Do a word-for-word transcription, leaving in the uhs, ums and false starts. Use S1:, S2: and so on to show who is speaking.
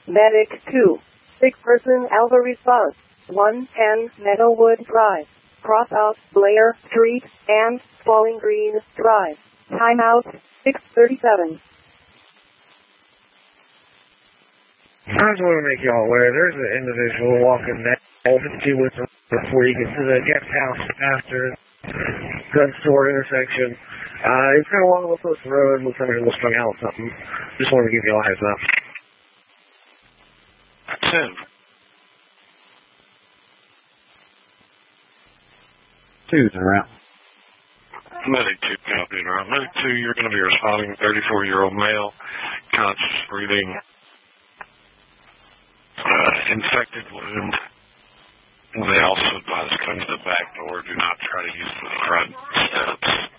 S1: Medic two. Sick person Alpha response. one ten Meadowwood Drive. Cross out Blair Street and Falling Green Drive. Timeout six thirty-seven.
S2: I just want to make y'all aware there's an individual walking that over with them before you get to the guest house after gun store intersection. Uh, it's kind of along the close road. Looks like they're strung out or something. Just wanted to give you a heads up.
S3: Ten.
S4: Two's en route.
S3: Medic two, copy en route. Medic two, you're going to be responding thirty-four-year-old male, conscious breathing, uh, infected wound. They also advise come to the back door. Do not try to use the front steps.